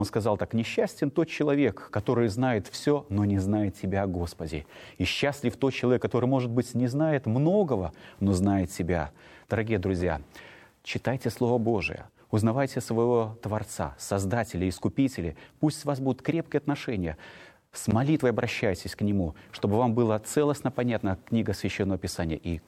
Он сказал так: «Несчастен тот человек, который знает все, но не знает Тебя, Господи. И счастлив тот человек, который, может быть, не знает многого, но знает Тебя». Дорогие друзья, читайте Слово Божие, узнавайте своего Творца, Создателя, Искупителя. Пусть у вас будут крепкие отношения. С молитвой обращайтесь к Нему, чтобы вам была целостно понятна книга Священного Писания. И